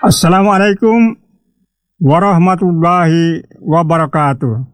Assalamualaikum warahmatullahi wabarakatuh.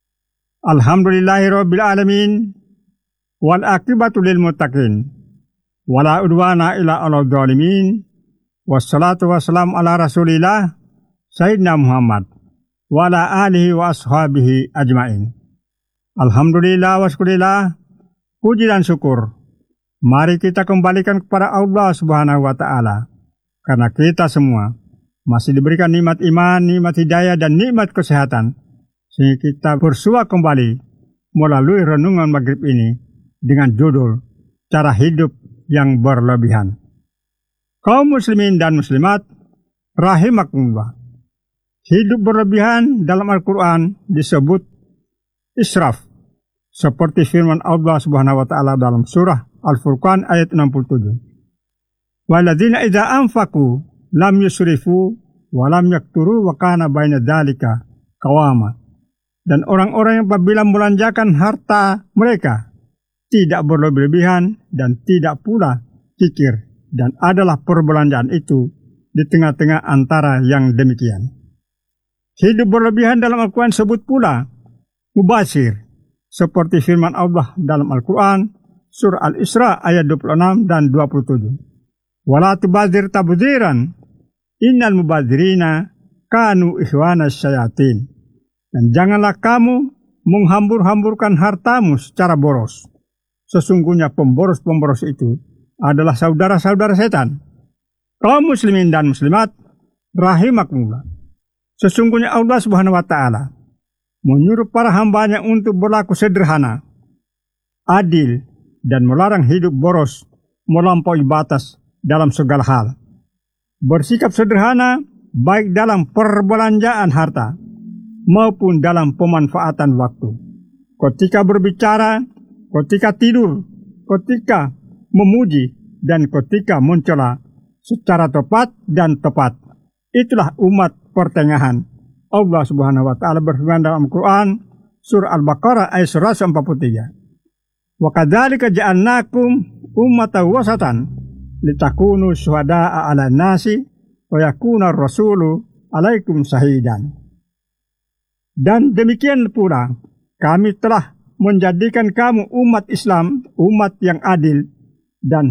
Alhamdulillahirabbil alamin wal aqibatu lil muttaqin wala udwana illa 'alal zalimin. Wassalatu wassalamu ala Rasulillah Sayyidina Muhammad wa ala alihi wa ashabihi ajmain. Alhamdulillah wa syukurillah, puji dan syukur mari kita kembalikan kepada Allah Subhanahu wa taala, karena kita semua masih diberikan nikmat iman, nikmat hidayah, dan nikmat kesehatan, sehingga kita bersua kembali melalui renungan maghrib ini dengan judul cara hidup yang berlebihan. Kaum muslimin dan muslimat rahimakumullah, hidup berlebihan dalam Al-Quran disebut israf, seperti firman Allah Subhanahu wa taala dalam surah Al-Furqan ayat 67. Walladzina idza anfaqu lam yusrifu wa lam yakturu wa kana baina dzalika qawama. Dan orang-orang yang apabila membelanjakan harta mereka tidak berlebihan dan tidak pula kikir, dan adalah perbelanjaan itu di tengah-tengah antara yang demikian. Hidup berlebihan dalam Al-Quran sebut pula mubazir, seperti firman Allah dalam Al-Quran surah Al-Isra ayat 26 dan 27. Wala tubazir tabziran innal mubadzirina kanu ikhwanas syayatin. Dan janganlah kamu menghambur-hamburkan hartamu secara boros. Sesungguhnya pemboros-pemboros itu adalah saudara-saudara setan. Kaum muslimin dan muslimat rahimakumullah, sesungguhnya Allah Subhanahu wa taala menyuruh para hambanya untuk berlaku sederhana, adil, dan melarang hidup boros melampaui batas dalam segala hal. Bersikap sederhana baik dalam perbelanjaan harta maupun dalam pemanfaatan waktu. Ketika berbicara, ketika tidur, ketika memuji, dan ketika mencela secara tepat dan tepat. Itulah umat pertengahan. Allah Subhanahu wa taala berfirman dalam Al-Quran surah Al-Baqarah ayat 143. Wa kadzalika ja'alnakum ummatan wasatan litakunu syuhada'a 'alan nasi wa yakuna ar-rasulu 'alaikum shahidan. Dan demikian pula kami telah menjadikan kamu umat Islam, umat yang adil, dan